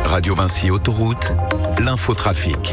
Radio Vinci Autoroute, l'infotrafic.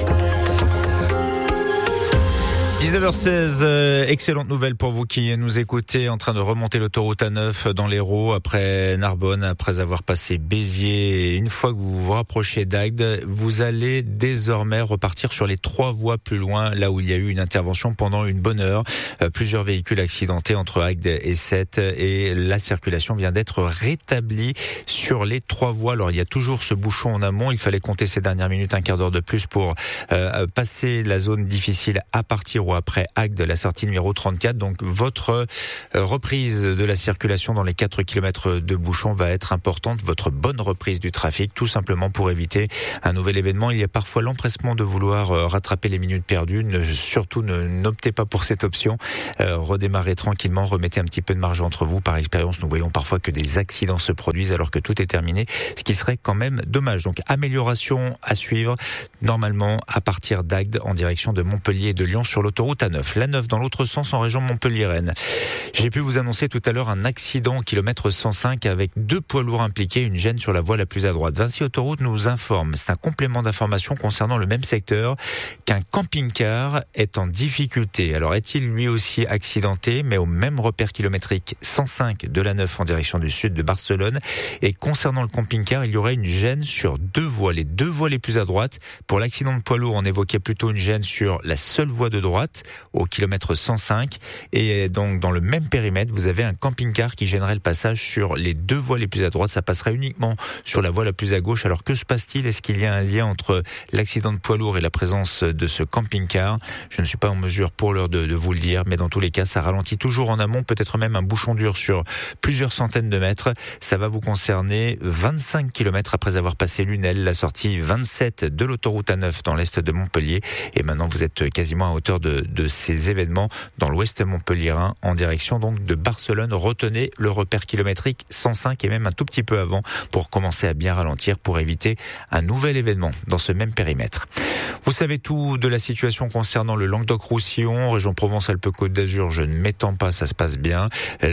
19h16, excellente nouvelle pour vous qui nous écoutez en train de remonter l'autoroute A9 dans l'Hérault après Narbonne, après avoir passé Béziers. Et une fois que vous vous rapprochez d'Agde, vous allez désormais repartir sur les 3 voies plus loin, là où il y a eu une intervention pendant une bonne heure. Plusieurs véhicules accidentés entre Agde et Sète et la circulation vient d'être rétablie sur les 3 voies. Alors il y a toujours ce bouchon en amont, il fallait compter ces dernières minutes un quart d'heure de plus pour passer la zone difficile à partir ou après Agde, la sortie numéro 34. Donc votre reprise de la circulation dans les 4 km de bouchons va être importante, votre bonne reprise du trafic, tout simplement pour éviter un nouvel événement. Il y a parfois l'empressement de vouloir rattraper les minutes perdues. Surtout n'optez pas pour cette option. Redémarrez tranquillement, remettez un petit peu de marge entre vous. Par expérience, nous voyons parfois que des accidents se produisent alors que tout est terminé, ce qui serait quand même dommage. Donc amélioration à suivre normalement à partir d'Agde en direction de Montpellier et de Lyon sur l'autoroute A9. La 9 dans l'autre sens en région Montpellier-Rennes. J'ai pu vous annoncer tout à l'heure un accident au kilomètre 105 avec 2 poids lourds impliqués, une gêne sur la voie la plus à droite. Vinci Autoroute nous informe, c'est un complément d'information concernant le même secteur, qu'un camping-car est en difficulté. Alors est-il lui aussi accidenté, mais au même repère kilométrique 105 de la 9 en direction du sud de Barcelone. Et concernant le camping-car, il y aurait une gêne sur 2 voies, les 2 voies les plus à droite. Pour l'accident de poids lourd, on évoquait plutôt une gêne sur la seule voie de droite au kilomètre 105, et donc dans le même périmètre vous avez un camping-car qui gênerait le passage sur les 2 voies les plus à droite. Ça passerait uniquement sur la voie la plus à gauche. Alors que se passe-t-il? Est-ce qu'il y a un lien entre l'accident de poids lourd et la présence de ce camping-car? Je ne suis pas en mesure pour l'heure de vous le dire, mais dans tous les cas ça ralentit toujours en amont, peut-être même un bouchon dur sur plusieurs centaines de mètres. Ça va vous concerner 25 km après avoir passé Lunel, la sortie 27 de l'autoroute A9 dans l'est de Montpellier, et maintenant vous êtes quasiment à hauteur de ces événements dans l'ouest montpelliérain en direction donc de Barcelone. Retenez le repère kilométrique 105 et même un tout petit peu avant pour commencer à bien ralentir pour éviter un nouvel événement dans ce même périmètre. Vous savez tout de la situation concernant le Languedoc-Roussillon, région Provence-Alpes-Côte d'Azur, je ne m'étends pas, ça se passe bien.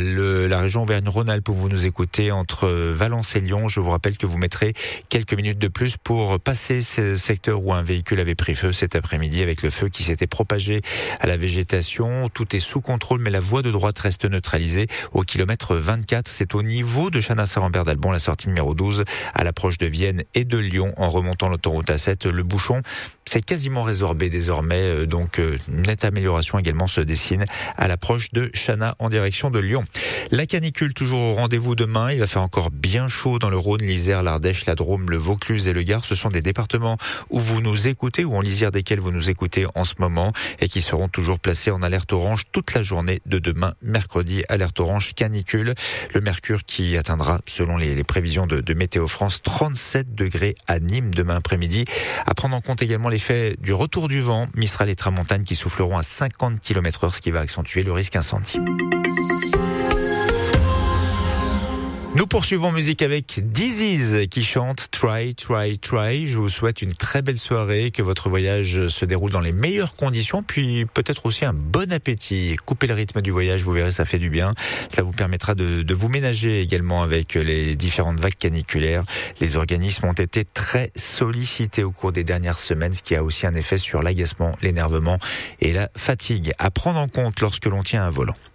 La région Auvergne-Rhône-Alpes où vous nous écoutez entre Valence et Lyon, je vous rappelle que vous mettrez quelques minutes de plus pour passer ce secteur où un véhicule avait pris feu cet après-midi avec le feu qui s'était propagé à la végétation. Tout est sous contrôle, mais la voie de droite reste neutralisée au kilomètre 24. C'est au niveau de Chanat-Saint-Lambert d'Albon, la sortie numéro 12, à l'approche de Vienne et de Lyon, en remontant l'autoroute A7. Le bouchon s'est quasiment résorbé désormais, donc une nette amélioration également se dessine à l'approche de Chanat en direction de Lyon. La canicule toujours au rendez-vous demain. Il va faire encore bien chaud dans le Rhône, l'Isère, l'Ardèche, la Drôme, le Vaucluse et le Gard. Ce sont des départements où vous nous écoutez, ou en lisière desquels vous nous écoutez en ce moment, et qui seront toujours placés en alerte orange toute la journée de demain, mercredi, alerte orange canicule. Le mercure qui atteindra, selon les prévisions de Météo France, 37 degrés à Nîmes demain après-midi. À prendre en compte également l'effet du retour du vent, Mistral et Tramontane qui souffleront à 50 km/h, ce qui va accentuer le risque incendie. Nous poursuivons musique avec Disease qui chante Try, Try, Try. Je vous souhaite une très belle soirée, que votre voyage se déroule dans les meilleures conditions, puis peut-être aussi un bon appétit. Coupez le rythme du voyage, vous verrez, ça fait du bien. Ça vous permettra de vous ménager également avec les différentes vagues caniculaires. Les organismes ont été très sollicités au cours des dernières semaines, ce qui a aussi un effet sur l'agacement, l'énervement et la fatigue. À prendre en compte lorsque l'on tient un volant.